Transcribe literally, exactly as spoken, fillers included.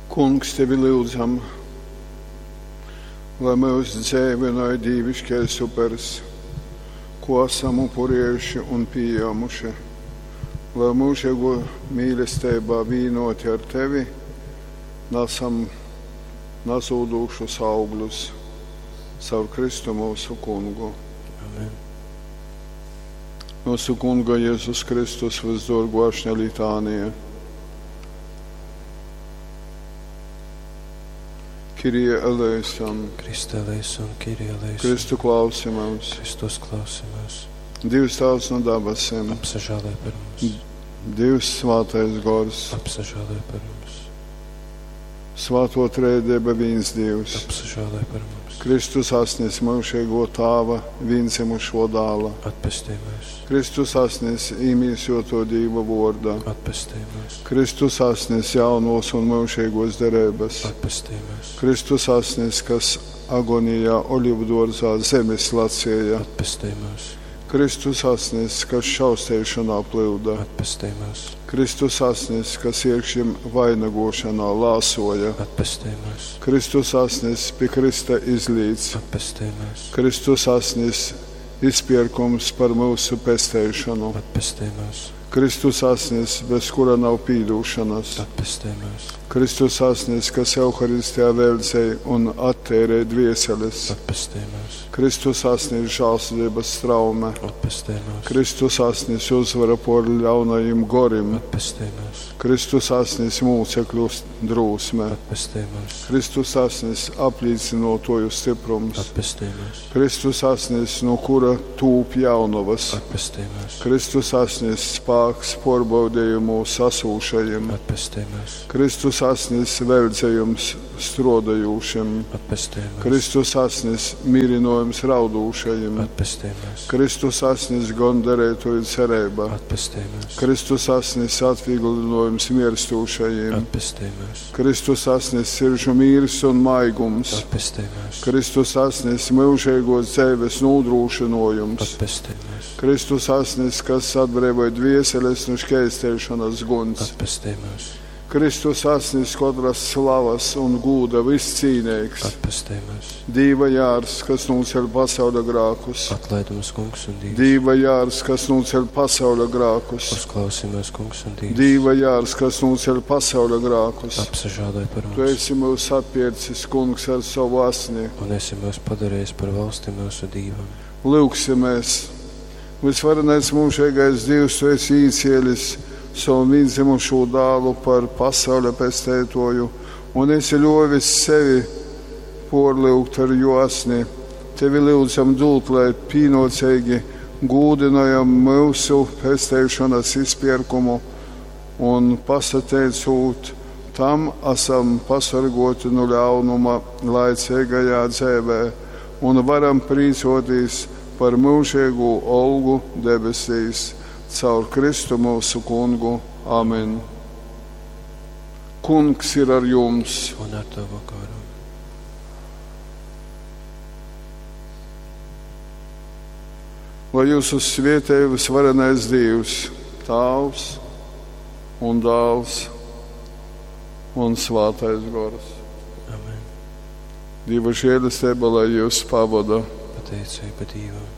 Kungs, tevi lūdzam, lai mūsu dzīvināja dīviškais upurs, ko esam upurējuši un pieņēmuši, lai mūžīgo mīlestībā vīnoti ar tevi, nesam nazūdūšus augļus savu Kristu mūsu kungu. Amen. Mūsu kunga Jēzus Kristus visdorgošņa litānija. Kyrie eleison. Kriste eleison, Kyrie eleison. Kristu klausi mums. Kristus klausi mūs. Dievs Tēvs no debesīm. Apsažālē par mums. Dievs Svētais Gors. Apsažālē par mums. Svēto trejība viens Dievs. Apsažālē par mums. Kristus asnis mūžīgo Tēva vienzimušo dēla. Atpestī mūs. Kristus asnis īmīļoto Dieva vārdā. Atpestī mūs. Kristus asnis jaunos un mūžīgos derības. Atpestī mūs. Kristus asnis, kas agonijā olivdārzā zemes lacēja. Atpestī mūs. Kristus asnis, kas šaustēšanā plūda. Atpestī mūs. Kristus asnis, kas iekšķim vainagošanā lāsoja. Atpestī mūs. Kristus asnis pie Krista izlīdz. Atpestī mūs. Kristus asnis izpirkums par mūsu pestēšanu. Atpestī mūs. Kristus asnis, bez kura nav pīdūšanas. Atpestī mūs. Kristus asnis, kas Euharistijā veldzēja un attērēja dvieseles. Atpestī mūs. Kristus asnis žālsirdības traume. Atpestī mūs. Kristus asnis uzvara por ļaunajiem gorim. Atpestī mūs. Kristus asnis mūcekļu drūsme. Atpestī mūs. Kristus asnis aplīcinotoju stiprums. Atpestī mūs. Kristus asnis, no kura tūp jaunavas. Atpestī mūs. Kristus asnis spāks porbaudējumu sasūšajiem. Atpestī mūs. Kristus asnis veldzējums strodajūšiem. Atpestī mūs. Kristus asnis mīrinojums raudūšajiem. Atpestī mūs. Kristus asnis gondarētoju cerība. Atpestī mūs. Kristus asnis atvieglojums mirstūšajiem. Atpestī mūs. Kristus asnis siržu mīrs un maigums. Atpestī mūs. Kristus asnis mūžīgos dzīves nodrošinojums. Atpestī mūs. Kristus asnis, kas atbrīvoja dvieseles no škeistēšanas guns. Atpestī mūs. Kristus asnis, katras slavas un gūda viscīnīgs. Atpestī mūs. Dīva jārs, kas nūceļ pasaules grākus. Atlaid mums, kungs un Dievs. Dīva jārs, kas nūceļ pasaules grākus. Uzklausi mūs, kungs un Dievs. Dīva jārs, kas nūceļ pasaules grākus. Apsažālē par Tu mums. esi mūs atpircis, kungs, ar savu asni. Un esi mūs padarījis par valsti mūsu Dievam. Lūksimies. Visvarenais mūžīgais Dievs, tu esi īcēlis savu vienzimušo dēlu par pasauli pestētoju, un esi ļovis sevi porlūgt ar josni. Tevi lūdzam dūt, lai pīnocīgi gūdinājam mūsu pestēšanas izpirkumu un pasateicūt tam esam pasargoti no ļaunuma laicīgajā dzīvē un varam prīcoties par mūžīgu olgu debesīs. Caur Kristu mūsu kungu. Amen. Kungs ir ar jums. Un ar tavu garu. Lai jūsu svētī visvarenais Dievs, Tēvs un Dēls un Svētais Gors. Amen. Dieva žēlastība, lai jūs pavada. Pateicība Dievam.